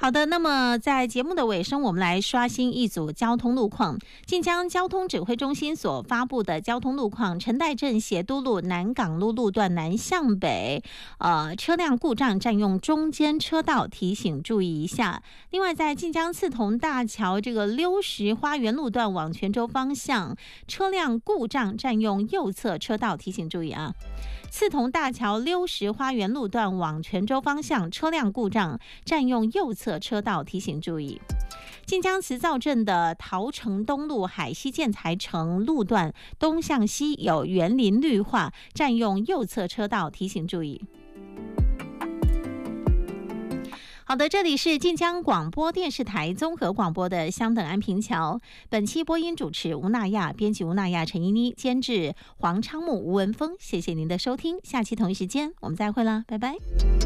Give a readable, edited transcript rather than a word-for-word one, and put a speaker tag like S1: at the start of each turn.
S1: 好的，那么在节目的尾声，我们来刷新一组交通路况。晋江交通指挥中心所发布的交通路况：陈代镇协都路南港路路段南向北，车辆故障占用中间车道，提醒注意一下。另外，在晋江刺桐大桥这个溜石花园路段往泉州方向，车辆故障占用右侧车道，提醒注意啊。刺桐大桥溜石花园路段往泉州方向，车辆故障占用右侧车道，提醒注意。晋江慈灶镇的桃城东路海西建材城路段东向西有园林绿化，占用右侧车道，提醒注意。好的，这里是晋江广播电视台综合广播的香等安平桥。本期播音主持吴娜亚，编辑吴娜亚、陈依妮，监制黄昌木、吴文峰。谢谢您的收听，下期同一时间我们再会啦，拜拜。